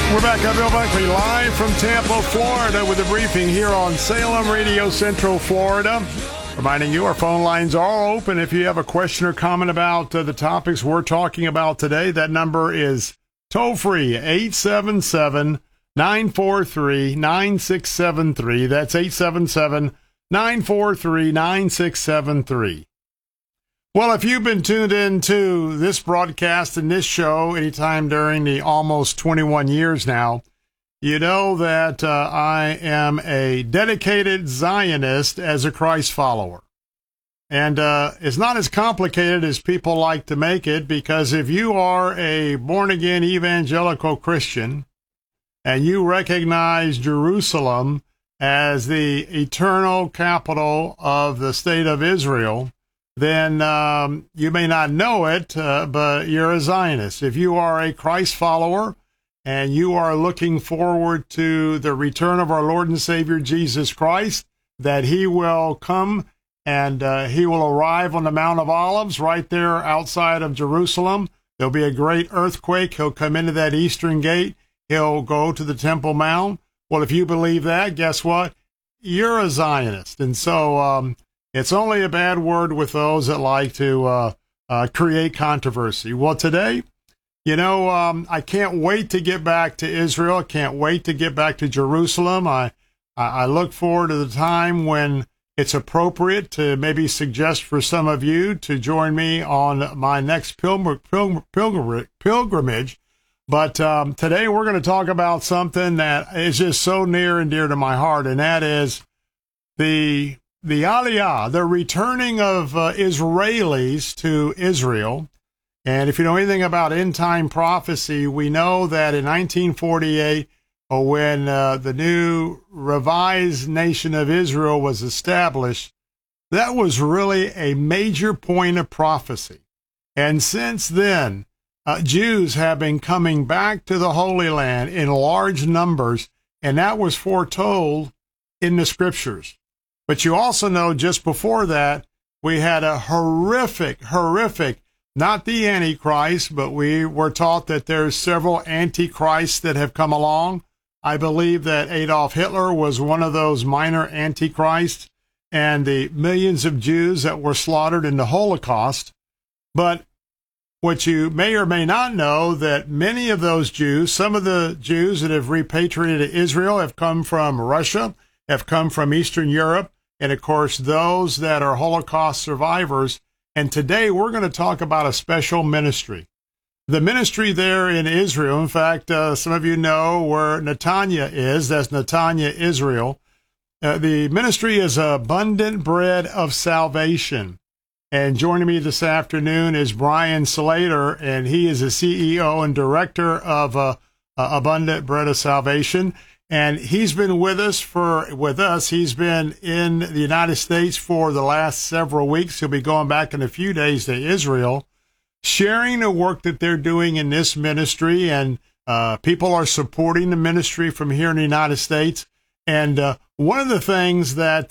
We're back. I'm Bill Bunkley, live from Tampa, Florida, with a briefing here on Salem Radio Central, Florida. Reminding you, our phone lines are open. If you have a question or comment about the topics we're talking about today, that number is toll-free, 877-943-9673. That's 877-943-9673. Well, if you've been tuned into this broadcast and this show anytime during the almost 21 years now, you know that I am a dedicated Zionist as a Christ follower. And it's not as complicated as people like to make it, because if you are a born-again evangelical Christian and you recognize Jerusalem as the eternal capital of the state of Israel, then you may not know it, but you're a Zionist. If you are a Christ follower and you are looking forward to the return of our Lord and Savior Jesus Christ, that he will come and he will arrive on the Mount of Olives right there outside of Jerusalem. There'll be a great earthquake. He'll come into that eastern gate. He'll go to the Temple Mount. Well, if you believe that, guess what? You're a Zionist. And so it's only a bad word with those that like to create controversy. Well, today, you know, I can't wait to get back to Israel. I can't wait to get back to Jerusalem. I look forward to the time when it's appropriate to maybe suggest for some of you to join me on my next pilgrimage. But today we're going to talk about something that is just so near and dear to my heart, and that is the Aliyah, the returning of Israelis to Israel. And if you know anything about end-time prophecy, we know that in 1948, when the new revised nation of Israel was established, that was really a major point of prophecy. And since then, Jews have been coming back to the Holy Land in large numbers, and that was foretold in the Scriptures. But you also know just before that, we had a horrific, not the Antichrist, but we were taught that there's several Antichrists that have come along. I believe that Adolf Hitler was one of those minor Antichrists, and the millions of Jews that were slaughtered in the Holocaust. But what you may or may not know, that many of those Jews, some of the Jews that have repatriated to Israel, have come from Russia, have come from Eastern Europe, and of course those that are Holocaust survivors. And today we're going to talk about a special ministry. The ministry there in Israel, in fact, some of you know where Netanya is. That's Netanya, Israel. The ministry is Abundant Bread of Salvation. And joining me this afternoon is Brian Slater, and he is the CEO and director of Abundant Bread of Salvation. And he's been with us. He's been in the United States for the last several weeks. He'll be going back in a few days to Israel, sharing the work that they're doing in this ministry. And people are supporting the ministry from here in the United States. And one of the things that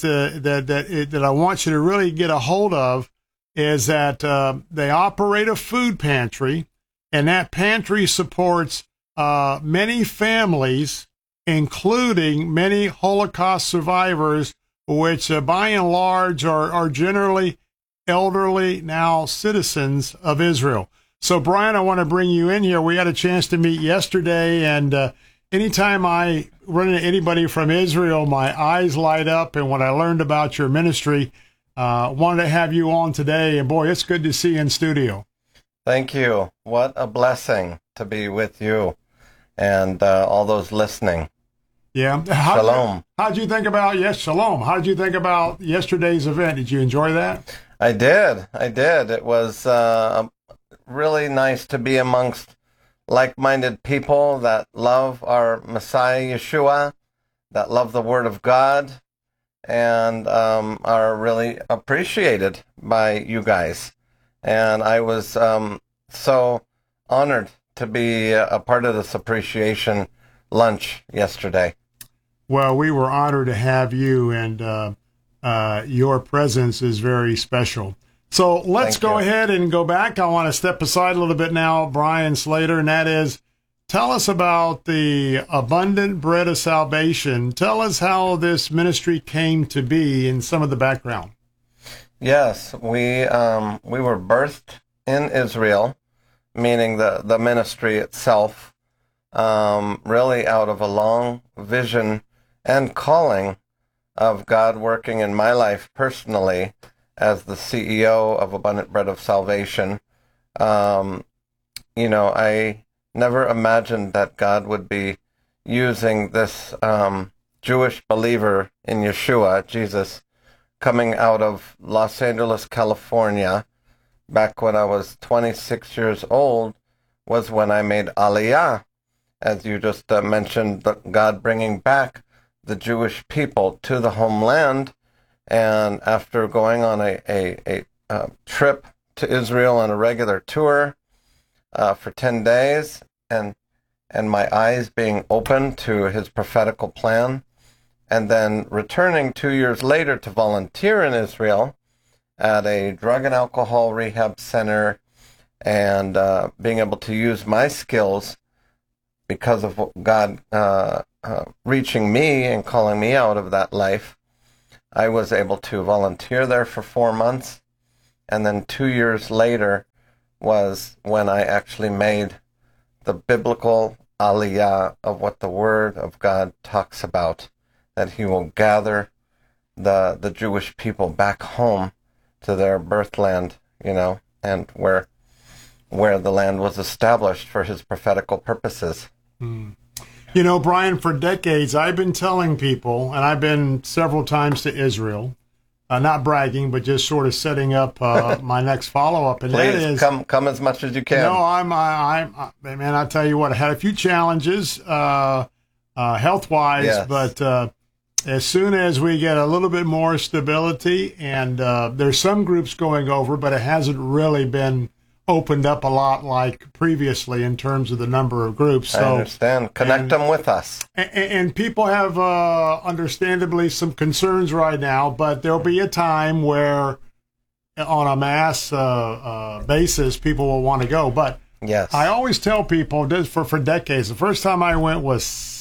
I want you to really get a hold of is that they operate a food pantry, and that pantry supports many families, including many Holocaust survivors, which by and large are generally elderly, now citizens of Israel. So, Brian, I want to bring you in here. We had a chance to meet yesterday, and anytime I run into anybody from Israel, my eyes light up. And when I learned about your ministry, wanted to have you on today. And boy, it's good to see you in studio. Thank you. What a blessing to be with you and all those listening. Yeah. Shalom. How'd you think about, yes, shalom. How'd you think about yesterday's event? Did you enjoy that? I did. It was really nice to be amongst like-minded people that love our Messiah Yeshua, that love the Word of God, and are really appreciated by you guys. And I was so honored to be a part of this appreciation lunch yesterday. Well, we were honored to have you, and your presence is very special. So let's go ahead and go back. I want to step aside a little bit now, Brian Slater, and that is, tell us about the Abundant Bread of Salvation. Tell us how this ministry came to be and some of the background. Yes, we were birthed in Israel, meaning the ministry itself, really out of a long vision and calling of God working in my life personally as the CEO of Abundant Bread of Salvation. I never imagined that God would be using this Jewish believer in Yeshua, Jesus, coming out of Los Angeles, California, back when I was 26 years old, was when I made Aliyah, as you just mentioned, God bringing back the Jewish people to the homeland. And after going on a trip to Israel on a regular tour for 10 days, and my eyes being open to his prophetical plan, and then returning 2 years later to volunteer in Israel at a drug and alcohol rehab center, and being able to use my skills because of God reaching me and calling me out of that life. I was able to volunteer there for 4 months, and then 2 years later was when I actually made the biblical aliyah of what the Word of God talks about, that He will gather the Jewish people back home to their birthland, and where the land was established for His prophetical purposes. Brian, for decades, I've been telling people, and I've been several times to Israel, not bragging, but just sort of setting up my next follow-up. And Please, that is, come as much as you can. No, man, I'll tell you what, I had a few challenges health-wise, yes. But as soon as we get a little bit more stability, and there's some groups going over, but it hasn't really been opened up a lot like previously in terms of the number of groups. So, I understand. Connect them with us. And people have, understandably, some concerns right now, but there'll be a time where, on a mass basis, people will want to go. But yes, I always tell people, for decades, the first time I went was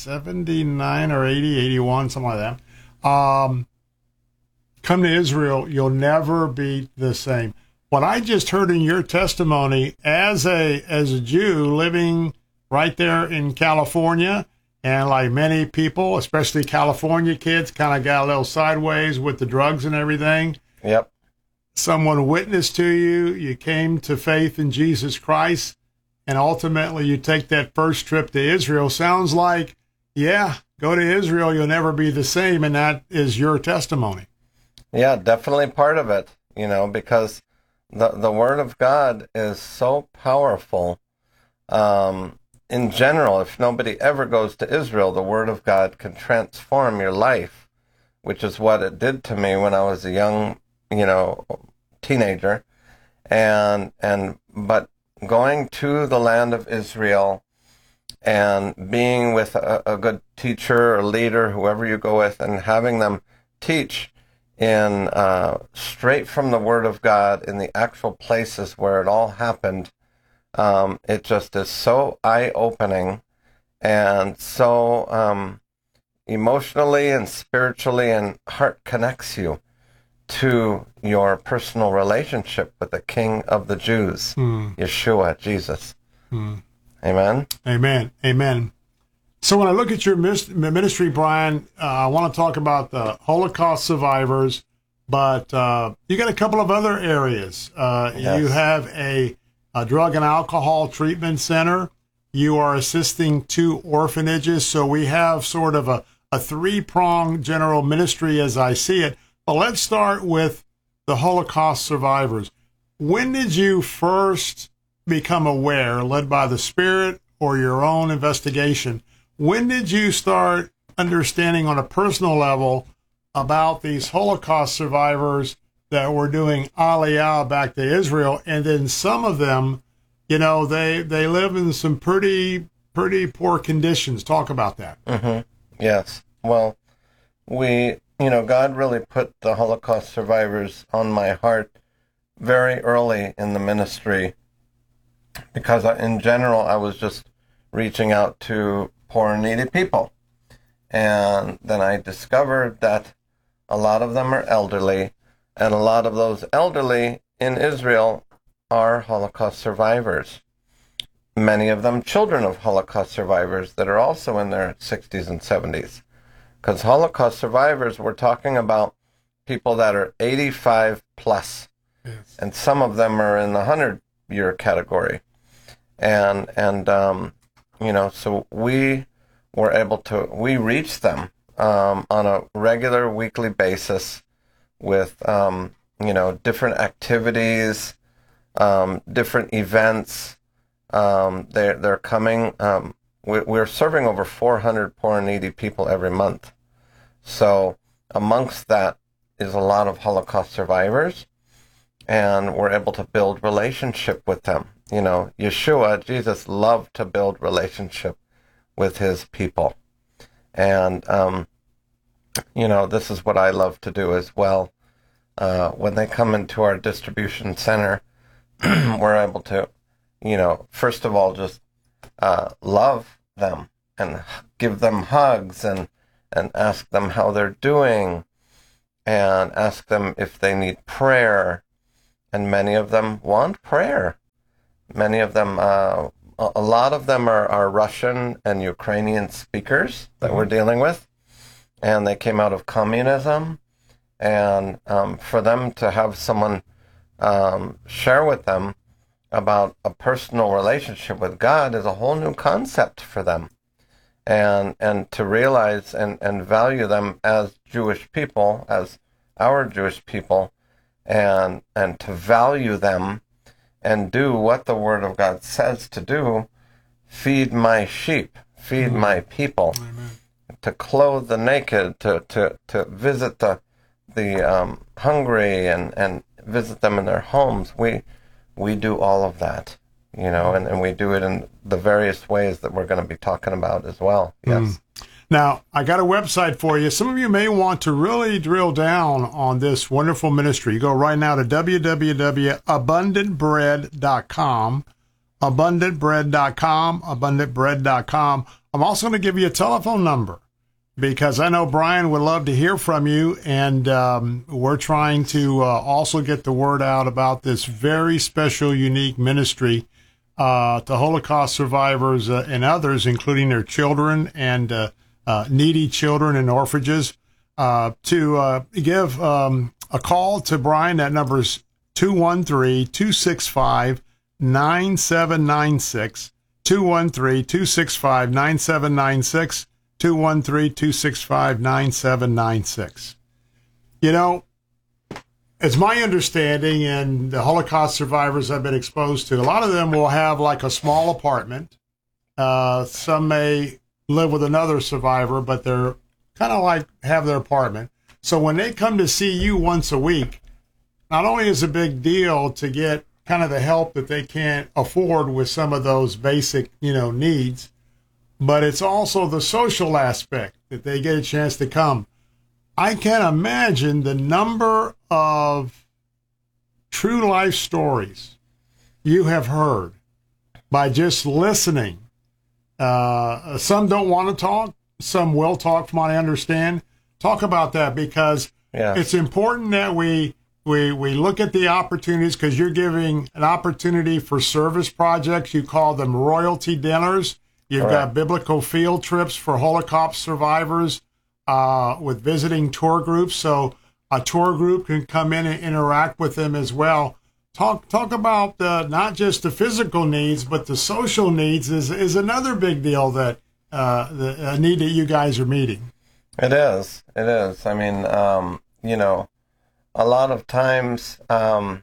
79 or 80, 81, something like that. Come to Israel, you'll never be the same. What I just heard in your testimony as a Jew living right there in California, and like many people, especially California kids, kind of got a little sideways with the drugs and everything. Yep. Someone witnessed to you, you came to faith in Jesus Christ, and ultimately you take that first trip to Israel. Sounds like, yeah, go to Israel, you'll never be the same, and that is your testimony. Yeah, definitely part of it, because the Word of God is so powerful. In general, if nobody ever goes to Israel, the Word of God can transform your life, which is what it did to me when I was a young, teenager. But going to the land of Israel and being with a good teacher or leader, whoever you go with, and having them teach in straight from the Word of God in the actual places where it all happened, it just is so eye-opening and so emotionally and spiritually, and heart connects you to your personal relationship with the King of the Jews, Yeshua, Jesus. Amen? Amen. Amen. So when I look at your ministry, Brian, I want to talk about the Holocaust survivors, but you got a couple of other areas. Yes. You have a drug and alcohol treatment center. You are assisting 2 orphanages. So we have sort of a three-pronged general ministry as I see it. But let's start with the Holocaust survivors. When did you first become aware, led by the Spirit or your own investigation, when did you start understanding on a personal level about these Holocaust survivors that were doing Aliyah back to Israel? And then some of them, they live in some pretty poor conditions. Talk about that. Mm-hmm. Yes. Well, God really put the Holocaust survivors on my heart very early in the ministry, because in general, I was just reaching out to poor and needy people. And then I discovered that a lot of them are elderly, and a lot of those elderly in Israel are Holocaust survivors. Many of them children of Holocaust survivors that are also in their 60s and 70s. Because Holocaust survivors, we're talking about people that are 85 plus. Yes. And some of them are in the 100-year category. And so we were able to, we reached them on a regular weekly basis with, different activities, different events. They're coming. We're serving over 400 poor and needy people every month. So amongst that is a lot of Holocaust survivors, and we're able to build relationship with them. Yeshua, Jesus, loved to build relationship with his people. And, this is what I love to do as well. When they come into our distribution center, we're able to, first of all, just love them and give them hugs and ask them how they're doing and ask them if they need prayer. And many of them want prayer. Many of them, a lot of them are Russian and Ukrainian speakers that we're dealing with. And they came out of communism. And for them to have someone share with them about a personal relationship with God is a whole new concept for them. And to realize and value them as Jewish people, as our Jewish people, and to value them and do what the Word of God says to do, feed my sheep, feed my people, Amen. To clothe the naked, to visit the hungry and visit them in their homes. We do all of that, and we do it in the various ways that we're going to be talking about as well. Yes. Now, I got a website for you. Some of you may want to really drill down on this wonderful ministry. You go right now to www.abundantbread.com, abundantbread.com. I'm also going to give you a telephone number because I know Brian would love to hear from you, and we're trying to also get the word out about this very special, unique ministry to Holocaust survivors and others, including their children and needy children in orphanages. To give a call to Brian, that number is 213-265-9796, 213-265-9796, 213-265-9796. It's my understanding, and the Holocaust survivors I've been exposed to, a lot of them will have like a small apartment. Some may live with another survivor, but they're kind of like have their apartment. So when they come to see you once a week, not only is it a big deal to get kind of the help that they can't afford with some of those basic, needs, but it's also the social aspect that they get a chance to come. I can't imagine the number of true life stories you have heard by just listening. Some don't want to talk. Some will talk, from what I understand. Talk about that, because it's important that we look at the opportunities, because you're giving an opportunity for service projects. You call them royalty dinners. You've got biblical field trips for Holocaust survivors with visiting tour groups. So a tour group can come in and interact with them as well. Talk about not just the physical needs, but the social needs is another big deal that the need that you guys are meeting. It is. I mean, a lot of times, I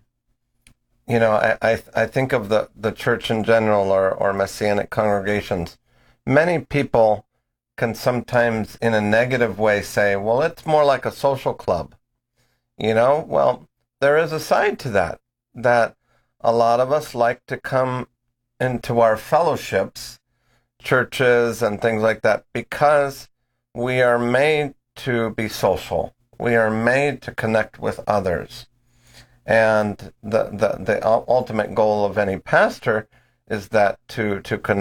think of the church in general or Messianic congregations. Many people can sometimes, in a negative way, say, well, it's more like a social club. Well, there is a side to that a lot of us like to come into our fellowships, churches and things like that, because we are made to be social. We are made to connect with others. And the ultimate goal of any pastor is that to connect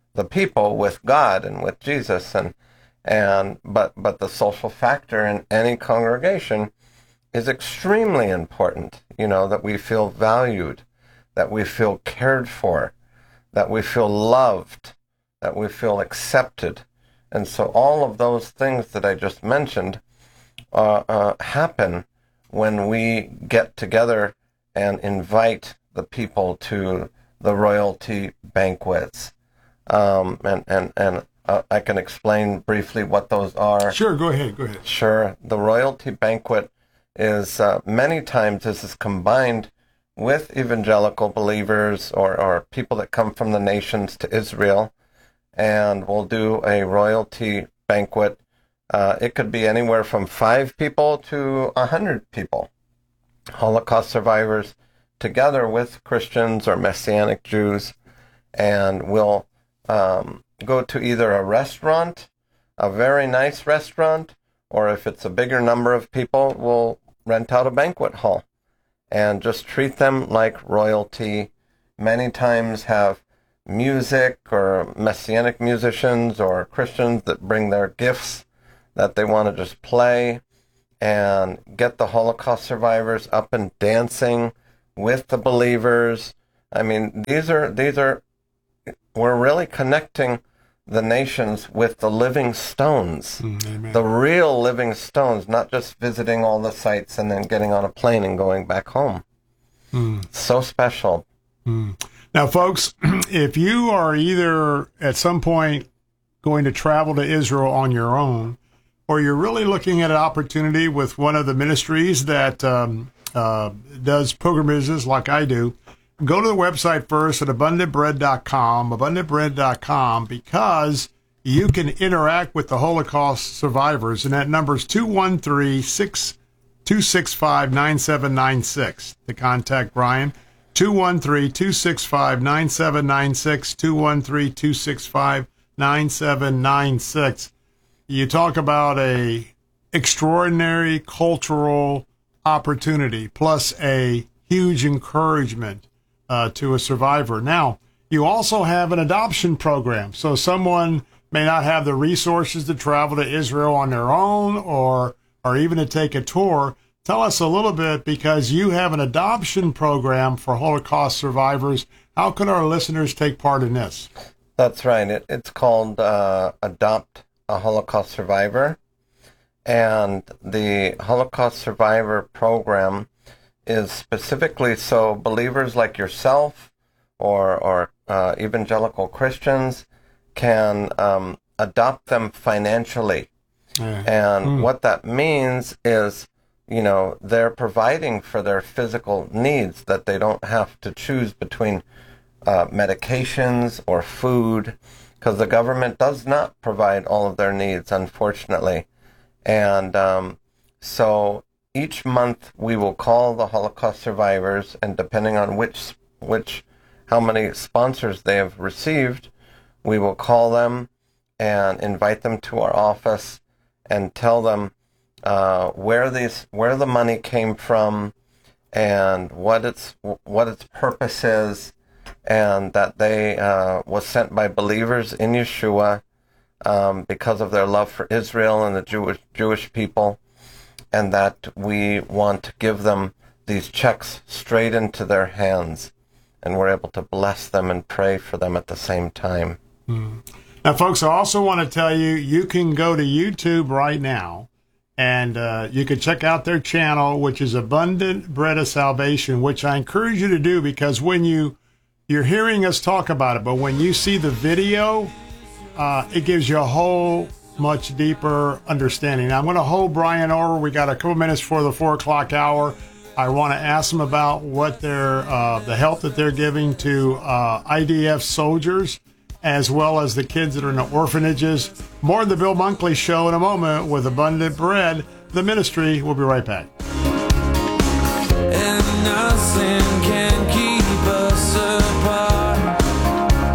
the people with God and with Jesus, but the social factor in any congregation is extremely important. That we feel valued, that we feel cared for, that we feel loved, that we feel accepted. And so all of those things that I just mentioned happen when we get together and invite the people to the royalty banquets. And I can explain briefly what those are. Sure, go ahead. Sure. The royalty banquet is many times this is combined with evangelical believers or people that come from the nations to Israel, and we'll do a royalty banquet. It could be anywhere from 5 people to 100 people, Holocaust survivors, together with Christians or Messianic Jews, and we'll go to either a restaurant, a very nice restaurant, or if it's a bigger number of people, we'll rent out a banquet hall and just treat them like royalty. Many times have music or Messianic musicians or Christians that bring their gifts that they want to just play and get the Holocaust survivors up and dancing with the believers. I mean, we're really connecting the nations with the living stones, the real living stones, not just visiting all the sites and then getting on a plane and going back home. So special. Now, folks, if you are either at some point going to travel to Israel on your own, or you're really looking at an opportunity with one of the ministries that does pilgrimages like I do, go to the website first at abundantbread.com, because you can interact with the Holocaust survivors, and that number is 213-265-9796 to contact Brian. 213-265-9796, 213-265-9796. You talk about a extraordinary cultural opportunity, plus a huge encouragement to a survivor. Now, you also have an adoption program. So someone may not have the resources to travel to Israel on their own or even to take a tour. Tell us a little bit, because you have an adoption program for Holocaust survivors. How can our listeners take part in this? That's right. It's called Adopt a Holocaust Survivor. And the Holocaust Survivor program is specifically so believers like yourself or evangelical Christians can adopt them financially. And what that means is, they're providing for their physical needs, that they don't have to choose between medications or food, because the government does not provide all of their needs, unfortunately. And so each month we will call the Holocaust survivors, and depending on how many sponsors they have received, we will call them and invite them to our office and tell them where the money came from and what its purpose is, and that they was sent by believers in Yeshua because of their love for Israel and the Jewish people, and that we want to give them these checks straight into their hands, and we're able to bless them and pray for them at the same time. Now, folks, I also want to tell you, you can go to YouTube right now, and you can check out their channel, which is Abundant Bread of Salvation, which I encourage you to do, because when you're hearing us talk about it, but when you see the video, it gives you a whole much deeper understanding. Now, I'm going to hold Brian over. We got a couple minutes for the 4 o'clock hour. I want to ask them about what the help that they're giving to IDF soldiers, as well as the kids that are in the orphanages. More of the Bill Bunkley Show in a moment with Abundant Bread, the ministry. We'll be right back. And nothing can keep us apart.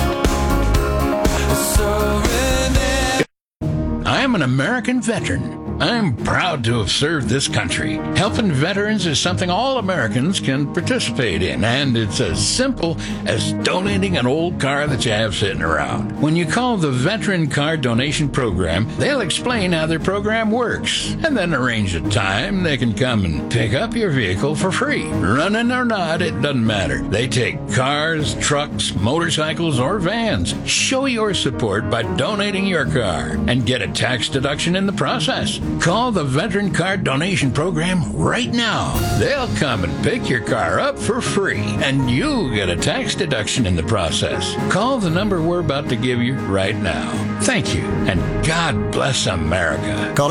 So I am an American veteran. I'm proud to have served this country. Helping veterans is something all Americans can participate in, and it's as simple as donating an old car that you have sitting around. When you call the Veteran Car Donation Program, they'll explain how their program works, and then arrange a time they can come and pick up your vehicle for free. Running or not, it doesn't matter. They take cars, trucks, motorcycles, or vans. Show your support by donating your car and get a tax deduction in the process. Call the Veteran Car Donation Program right now. They'll come and pick your car up for free, and you'll get a tax deduction in the process. Call the number we're about to give you right now. Thank you, and God bless America. Call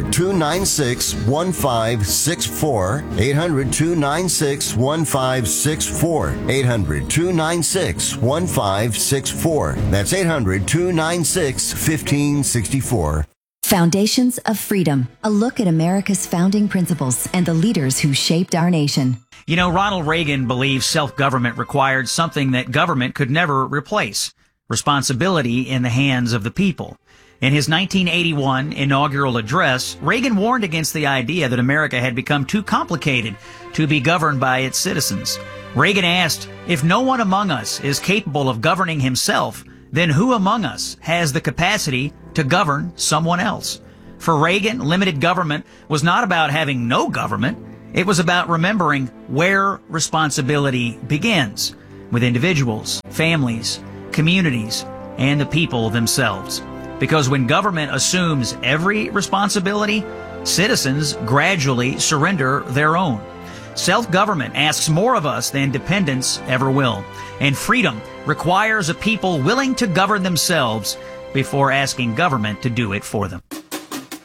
800-296-1564. 800-296-1564. 800-296-1564. That's 800-296-1564. Foundations of Freedom, a look at America's founding principles and the leaders who shaped our nation. You know, Ronald Reagan believed self-government required something that government could never replace: responsibility in the hands of the people. In his 1981 inaugural address, Reagan warned against the idea that America had become too complicated to be governed by its citizens. Reagan asked, if no one among us is capable of governing himself, then who among us has the capacity to govern someone else? For Reagan, limited government was not about having no government. It was about remembering where responsibility begins, with individuals, families, communities, and the people themselves. Because when government assumes every responsibility, citizens gradually surrender their own. Self-government asks more of us than dependence ever will. And freedom requires a people willing to govern themselves before asking government to do it for them.